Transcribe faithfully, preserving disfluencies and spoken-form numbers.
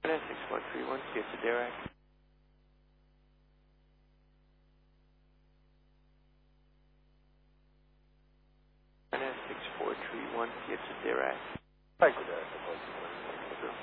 six one three one, Kia to Dirac. six four three one, Kia to Dirac. Thank you, Derek.